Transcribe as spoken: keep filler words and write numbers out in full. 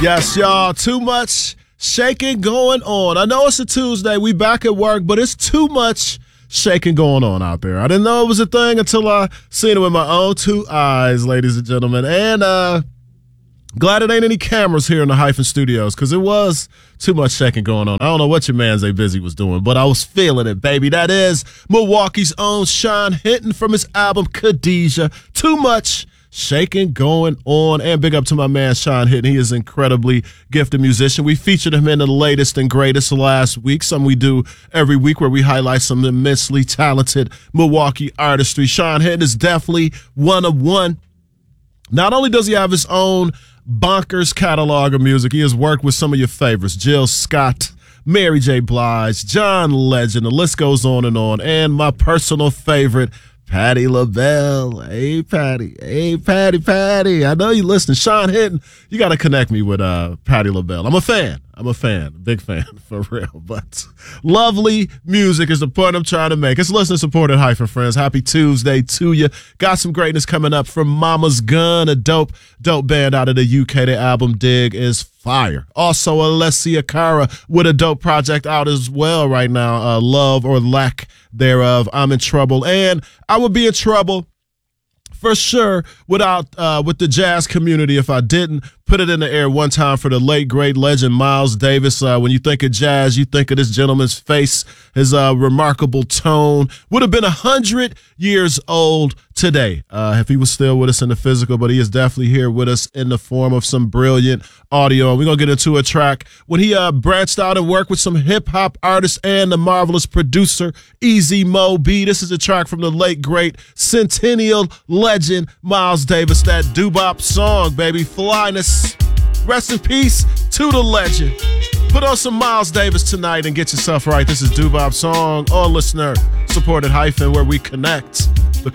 Yes, y'all, too much shaking going on. I know it's a Tuesday, we back at work, but it's too much shaking going on out there. I didn't know it was a thing until I seen it with my own two eyes, ladies and gentlemen. And uh, glad it ain't any cameras here in the Hyphen Studios, because it was too much shaking going on. I don't know what your man Zay Busy was doing, but I was feeling it, baby. That is Milwaukee's own Sean Hinton from his album Khadijah. Too much shaking going on. And big up to my man Sean Hinton. He is an incredibly gifted musician. We featured him in the latest and greatest last week, something we do every week where we highlight some immensely talented Milwaukee artistry. Sean Hinton is definitely one of one. Not only does he have his own bonkers catalog of music, he has worked with some of your favorites, Jill Scott, Mary J. Blige, John Legend, the list goes on and on, and my personal favorite, Patti LaBelle. Hey, Patti. Hey, Patti, Patti. I know you listening. Sean Hinton, you got to connect me with uh, Patti LaBelle. I'm a fan. I'm a fan. Big fan, for real. But lovely music is the point I'm trying to make. It's listener supported Hyphen Friends. Happy Tuesday to you. Got some greatness coming up from Mama's Gun, a dope, dope band out of the U K. The album Dig is fire. Also, Alessia Cara with a dope project out as well right now. Uh, Love or Lack thereof. I'm in trouble. And I would be in trouble for sure without uh, with the jazz community if I didn't put it in the air one time for the late, great legend Miles Davis. Uh, when you think of jazz, you think of this gentleman's face, his uh, remarkable tone. Would have been one hundred years old today uh, if he was still with us in the physical, but he is definitely here with us in the form of some brilliant audio. And we're going to get into a track when he uh, branched out and worked with some hip-hop artists and the marvelous producer Easy Mo B. This is a track from the late, great centennial legend Miles Davis, that doo-bop song, baby, Flyness. Rest in peace to the legend. Put on some Miles Davis tonight and get yourself right. This is Doo-Bop Song on listener supported Hyphen, where we connect.